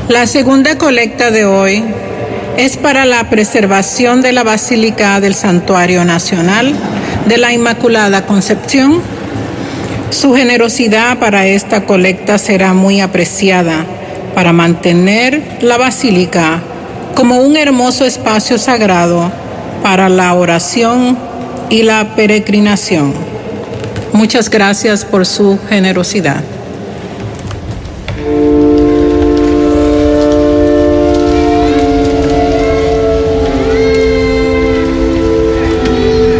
La segunda colecta de hoy es para la preservación de la Basílica del Santuario Nacional de la Inmaculada Concepción. Su generosidad para esta colecta será muy apreciada para mantener la basílica como un hermoso espacio sagrado para la oración y la peregrinación. Muchas gracias por su generosidad.